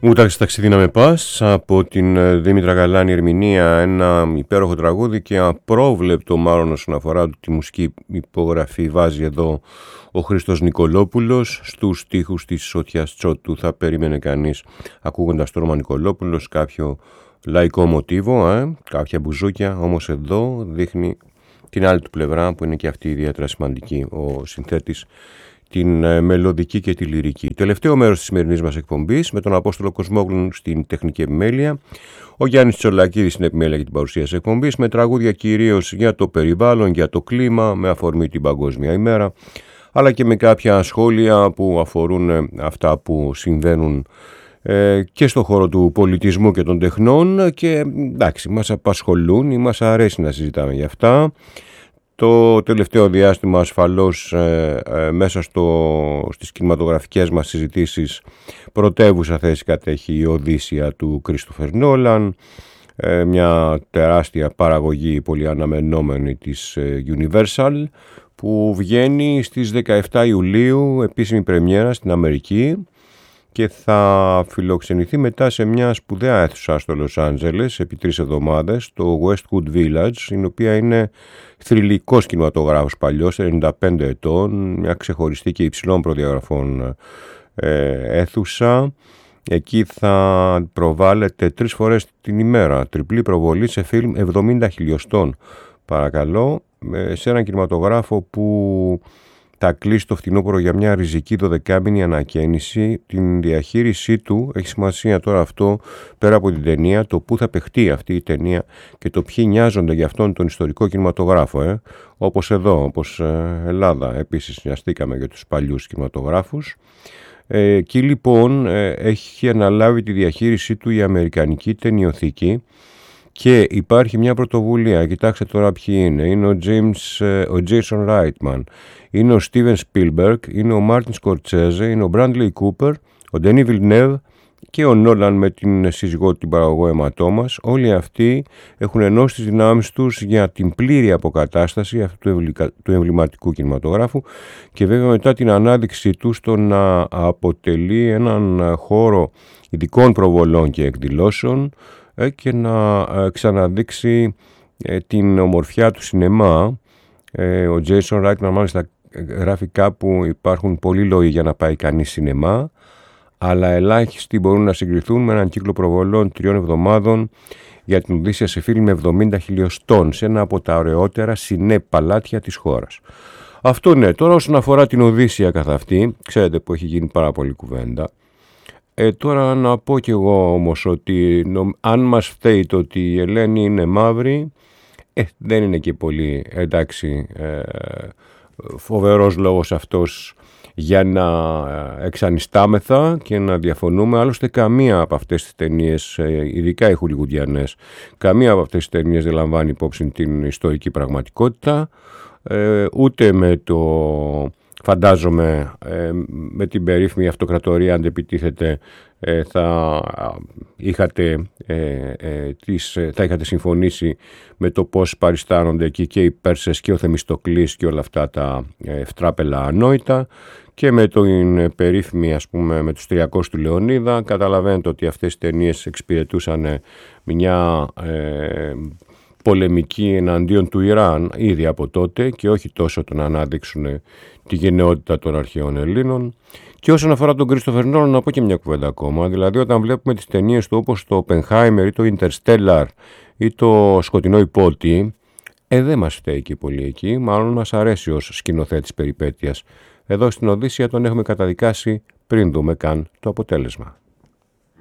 Ούτε ταξίδι να με πας από την Δήμητρα Γαλάνη ερμηνεία, ένα υπέροχο τραγούδι και απρόβλεπτο μάλλον όσον αφορά τη μουσική υπογραφή βάζει εδώ ο Χρήστος Νικολόπουλος στους στίχους της Σωτιάς Τσότου. Θα περίμενε κανείς ακούγοντας το όνομα Νικολόπουλος κάποιο λαϊκό μοτίβο, κάποια μπουζούκια, όμως εδώ δείχνει την άλλη του πλευρά που είναι και αυτή ιδιαίτερα σημαντική, ο συνθέτης, την μελωδική και τη λυρική. Τελευταίο μέρος της σημερινής μας εκπομπής με τον Απόστολο Κοσμόγλου στην τεχνική επιμέλεια, ο Γιάννης Τσολακίδης στην επιμέλεια για την παρουσία της εκπομπής, με τραγούδια κυρίως για το περιβάλλον, για το κλίμα, με αφορμή την Παγκόσμια ημέρα, αλλά και με κάποια σχόλια που αφορούν αυτά που συμβαίνουν και στον χώρο του πολιτισμού και των τεχνών και εντάξει, μας απασχολούν ή μας αρέσει να συζητάμε για αυτά. Το τελευταίο διάστημα ασφαλώς μέσα στις κινηματογραφικές μας συζητήσεις πρωτεύουσα θέση κατέχει η Οδύσσεια του Κρίστοφερ Νόλαν, μια τεράστια παραγωγή πολύ αναμενόμενη της Universal που βγαίνει στις 17 Ιουλίου επίσημη πρεμιέρα στην Αμερική και θα φιλοξενηθεί μετά σε μια σπουδαία αίθουσα στο Λος Άντζελες επί 3 εβδομάδες, το Westwood Village, η οποία είναι θρυλικός κινηματογράφος παλιός, 95 ετών, μια ξεχωριστή και υψηλών προδιαγραφών αίθουσα. Εκεί θα προβάλλεται 3 φορές την ημέρα, τριπλή προβολή σε φιλμ 70 χιλιοστών, παρακαλώ, σε έναν κινηματογράφο που θα κλείσει το φθινόπωρο για μια ριζική 12μηνη ανακαίνιση. Την διαχείρισή του έχει σημασία τώρα αυτό, πέρα από την ταινία, το πού θα παιχτεί αυτή η ταινία και το ποιοι νοιάζονται για αυτόν τον ιστορικό κινηματογράφο. Όπως εδώ, όπως Ελλάδα, επίσης νοιαστήκαμε για τους παλιούς κινηματογράφους. Εκεί λοιπόν έχει αναλάβει τη διαχείρισή του η Αμερικανική Ταινιοθήκη και υπάρχει μια πρωτοβουλία. Κοιτάξτε τώρα ποιοι είναι. Είναι ο Jason Reitman, είναι ο Steven Spielberg, είναι ο Martin Scorsese, είναι ο Bradley Cooper, ο Denis Villeneuve και ο Νόλαν με την σύζυγό την παραγωγό Αιματό. Όλοι αυτοί έχουν ενώσει τις δυνάμεις τους για την πλήρη αποκατάσταση αυτού του εμβληματικού κινηματογράφου και βέβαια μετά την ανάδειξή του στο να αποτελεί έναν χώρο ειδικών προβολών και εκδηλώσεων και να ξαναδείξει την ομορφιά του σινεμά. Ο Jason Reitman μάλιστα γράφει κάπου υπάρχουν πολλοί λόγοι για να πάει κανείς σινεμά, αλλά ελάχιστοι μπορούν να συγκριθούν με έναν κύκλο προβολών 3 εβδομάδων για την Οδύσσεια σε φιλμ 70 χιλιοστών σε ένα από τα ωραιότερα σινέ παλάτια της χώρας. Αυτό ναι. Τώρα όσον αφορά την Οδύσσεια καθ' αυτή, ξέρετε που έχει γίνει πάρα πολύ κουβέντα. Τώρα να πω κι εγώ όμως ότι αν μας φταίει το ότι η Ελένη είναι μαύρη, δεν είναι και πολύ εντάξει φοβερός λόγος αυτός για να εξανιστάμεθα και να διαφωνούμε. Άλλωστε καμία από αυτές τις ταινίες, ειδικά οι χολιγουντιανές, καμία από αυτές τις ταινίες δεν λαμβάνει υπόψη την ιστορική πραγματικότητα, ούτε με το... Φαντάζομαι με την περίφημη αυτοκρατορία αντεπιτίθεται θα είχατε συμφωνήσει με το πώς παριστάνονται εκεί και οι Πέρσες και ο Θεμιστοκλής και όλα αυτά τα ευτράπελα ανόητα και με την περίφημη ας πούμε με τους 300 του Λεωνίδα. Καταλαβαίνετε ότι αυτές οι ταινίες εξυπηρετούσαν μια πολεμική εναντίον του Ιράν ήδη από τότε και όχι τόσο το να ανάδειξουν τη γενναιότητα των αρχαίων Ελλήνων. Και όσον αφορά τον Κρίστοφερ Νόλαν, να πω και μια κουβέντα ακόμα. Δηλαδή, όταν βλέπουμε τις ταινίες του όπως το Oppenheimer ή το Interstellar ή το Σκοτεινό Υπότι, δεν μας φταίει και πολύ εκεί. Μάλλον μας αρέσει ως σκηνοθέτης περιπέτειας. Εδώ στην Οδύσσεια τον έχουμε καταδικάσει πριν δούμε καν το αποτέλεσμα.